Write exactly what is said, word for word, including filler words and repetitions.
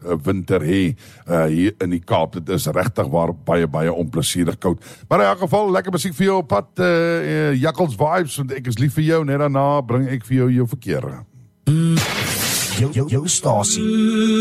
uh, winter hê uh, hier in die Kaap. Dit is regtig waar baie, baie onplesierig koud. Maar in elk geval, lekker musiek vir jou op pad, uh, uh, Jakkels Vibes, want ek is lief vir jou, net daarna bring ek vir jou jou verkeer. Jou, jou, jou stasie.